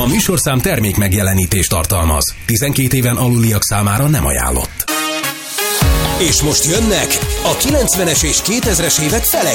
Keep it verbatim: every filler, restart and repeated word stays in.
A műsorszám termék megjelenítést tartalmaz. tizenkét éven aluliak számára nem ajánlott. És most jönnek a kilencvenes és kétezres évek felei